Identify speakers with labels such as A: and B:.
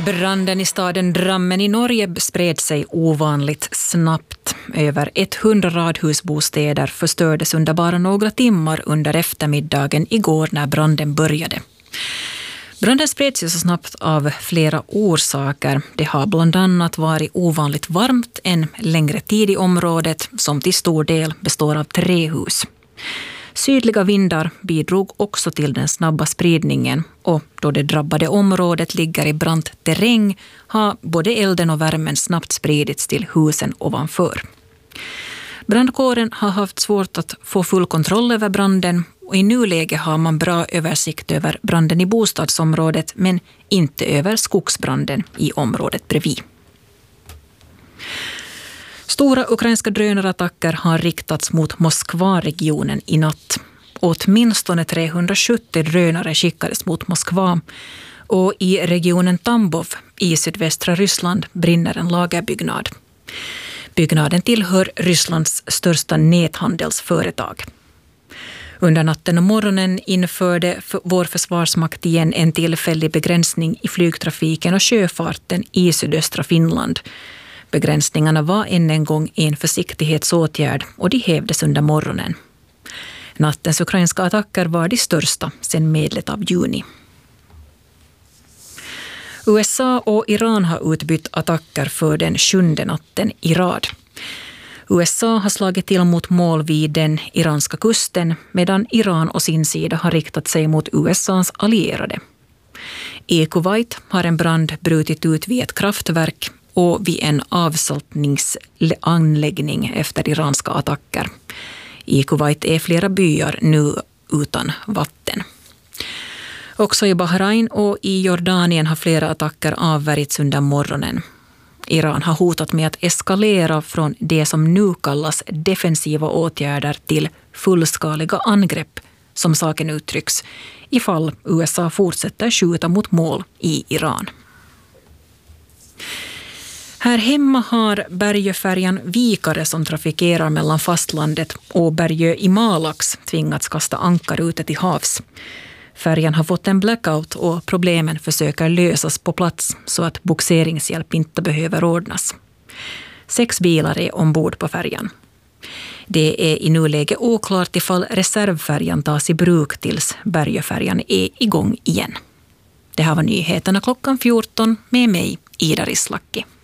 A: Branden i staden Drammen i Norge spred sig ovanligt snabbt. Över 100 radhusbostäder förstördes under bara några timmar under eftermiddagen igår när branden började. Branden spreds ju så snabbt av flera orsaker. Det har bland annat varit ovanligt varmt en längre tid i området som till stor del består av trähus. Sydliga vindar bidrog också till den snabba spridningen och då det drabbade området ligger i brant terräng har både elden och värmen snabbt spridits till husen ovanför. Brandkåren har haft svårt att få full kontroll över branden och i nuläget har man bra översikt över branden i bostadsområdet men inte över skogsbranden i området bredvid. Stora ukrainska drönarattacker har riktats mot Moskva-regionen i natt. Åtminstone 370 drönare skickades mot Moskva och i regionen Tambov i sydvästra Ryssland brinner en lagerbyggnad. Byggnaden tillhör Rysslands största näthandelsföretag. Under natten och morgonen införde vår försvarsmakt igen en tillfällig begränsning i flygtrafiken och sjöfarten i sydöstra Finland. Begränsningarna var än en gång en försiktighetsåtgärd och de hävdes under morgonen. Nattens ukrainska attacker var de största sedan medlet av juni. USA och Iran har utbytt attacker för den 7:e natten i rad. USA har slagit till mot mål vid den iranska kusten medan Iran å sin sida har riktat sig mot USAs allierade. I Kuwait har en brand brutit ut vid ett kraftverk och vid en avsaltningsanläggning efter iranska attacker. I Kuwait är flera byar nu utan vatten. Också i Bahrain och i Jordanien har flera attacker avvärjts under morgonen. Iran har hotat med att eskalera från det som nu kallas defensiva åtgärder till fullskaliga angrepp, som saken uttrycks, ifall USA fortsätter skjuta mot mål i Iran. Här hemma har Bergöfärjan Vikare som trafikerar mellan fastlandet och Bergö i Malax tvingats kasta ankar ute till havs. Färjan har fått en blackout och problemen försöker lösas på plats så att boxeringshjälp inte behöver ordnas. 6 bilar är ombord på färjan. Det är i nuläget oklart ifall reservfärjan tas i bruk tills Bergöfärjan är igång igen. Det här var nyheterna klockan 14 med mig, Ida Rislaki.